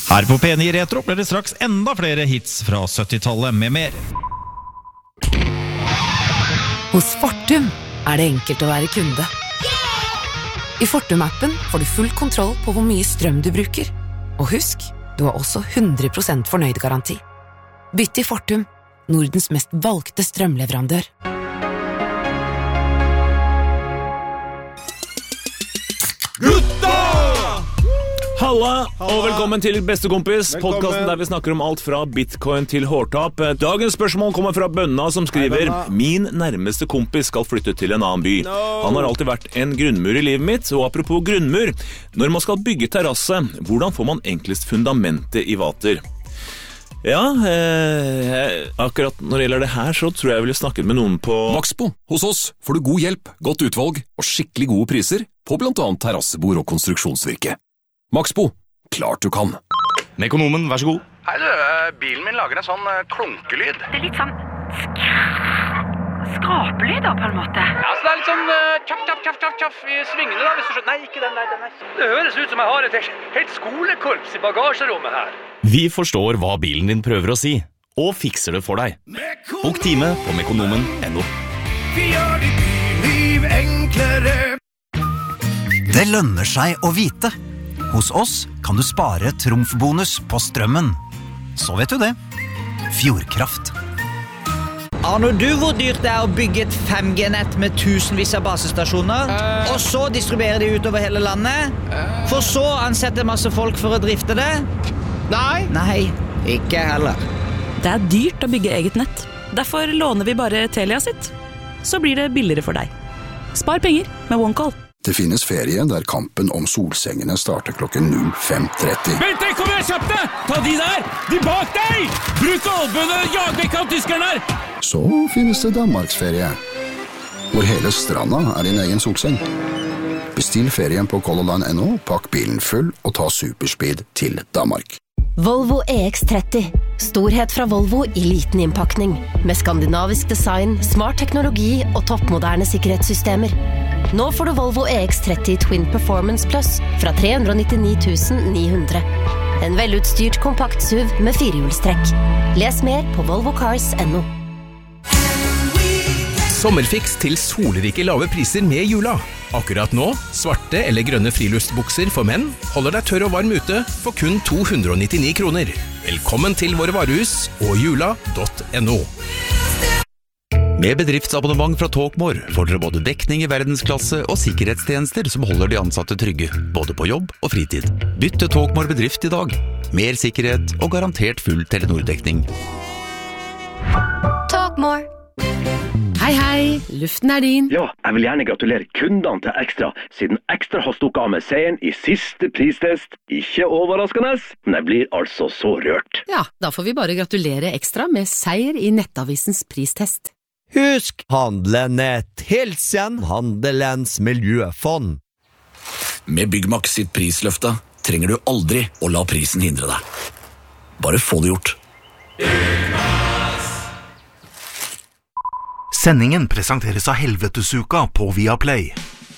Her på P9 Retro blir det straks enda flere hits fra 70-tallet med mer. Hos Fortum det enkelt å være kunde. I Fortum-appen får du full kontroll på hvor mye strøm du bruker. Og husk, du har også 100% fornøyd-garanti. Bytt til Fortum, Nordens mest valgte strømleverandør. Halla, og velkommen til Bestekompis, podcasten der vi snakker om alt fra bitcoin til hårtap. Dagens spørsmål kommer fra Bønna som skriver: Min nærmeste kompis skal flytte til en annen by. Han har alltid vært en grunnmur i livet mitt, og apropos grunnmur, når man skal bygge terrasse, hvordan får man enklest fundamentet i vater? Ja, akkurat når det gjelder det her, så tror jeg ville snakket med noen på Maxbo. Hos oss får du god hjelp, godt utvalg og skikkelig gode priser på blant annet terrassebord og konstruksjonsvirke. Maxbo, klart du kan. Mekonomen, vær så god. Hei du, bilen min lager en sånn klunkelyd. Det litt sånn skrapelyd da, på en måte. Ja, så det litt sånn tjaff i svingene da, hvis du skjønner. Nei, ikke den. Det høres ut som jeg har et helt skolekorps i bagasjerommet her. Vi forstår hva bilen din prøver å si, og fikser det for deg. Bok time på mekonomen.no. Vi gjør ditt liv enklere. Det lønner seg å vite. Hos oss kan du spare trumfbonus på strømmen. Så vet du det. Fjordkraft. Aner du hvor dyrt det å bygge et 5G-nett med tusenvis av basestasjoner, og så distribuere de utover hele landet, for så ansette masse folk for å drifte det? Nei, ikke heller. Det dyrt å bygge eget nett. Derfor låner vi bare Telia sitt. Så blir det billigere for deg. Spar penger med OneCall. Det finnes ferie der kampen om solsengene starter klokken 05:30. Vent deg, kom igjen, kjapt deg! Ta de der! De bak deg! Bruk albøene, jag vekk av tyskerne her! Så finnes det Danmarksferie, hvor hele stranda din egen solseng. Bestill ferien på colorline.no, pakk bilen full og ta superspeed til Danmark. Volvo EX30. Storhet fra Volvo i liten innpakning. Med skandinavisk design, smart teknologi og toppmoderne sikkerhetssystemer. Nå får du Volvo EX30 Twin Performance Plus fra 399 900. En velutstyrt kompakt SUV med firehjulstrekk. Les mer på volvocars.no. Sommerfiks til solrike lave priser med jula. Akkurat nå, svarte eller grønne friluftsbukser for menn holder deg tørr og varm ute for kun 299 kroner. Velkommen til våre varehus og jula.no. Med bedriftsabonnement fra Talkmore får dere både dekning i verdensklasse og sikkerhetstjenester som holder de ansatte trygge, både på jobb og fritid. Bytt til Talkmore bedrift i dag. Mer sikkerhet og garantert full Telenor-dekning. Talkmore. Hei, luften din. Ja, jeg vil gjerne gratulere kundene til Extra, siden Extra har stukket av med seieren i siste pristest. Ikke overraskende, men jeg blir altså så rørt. Ja, da får vi bare gratulere Extra med seier i Nettavisens pristest. Husk, handle nett, hilsen Handelens miljøfond. Med Byggmax sitt prisløfte trenger du aldri å la prisen hindre deg. Bare få det gjort. Sendingen presenteres av Helvetesuka på Viaplay.